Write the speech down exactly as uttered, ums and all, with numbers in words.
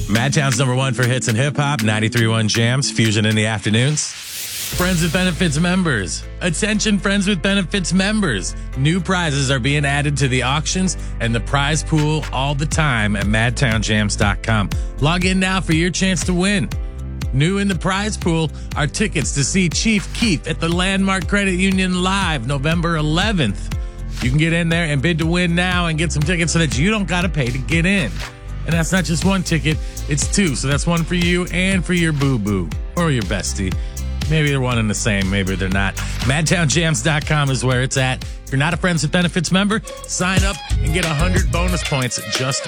Madtown's number one for hits and hip hop, ninety-three point one Jams, Fusion in the afternoons. Friends with Benefits members. Attention, Friends with Benefits members. New prizes are being added to the auctions and the prize pool all the time at madtown jams dot com. Log in now for your chance to win. New in the prize pool are tickets to see Chief Keef at the Landmark Credit Union live November eleventh. You can get in there and bid to win now and get some tickets so that you don't got to pay to get in. And that's not just one ticket, it's two. So that's one for you and for your boo-boo or your bestie. Maybe they're one and the same, maybe they're not. madtown jams dot com is where it's at. If you're not a Friends with Benefits member, sign up and get one hundred bonus points just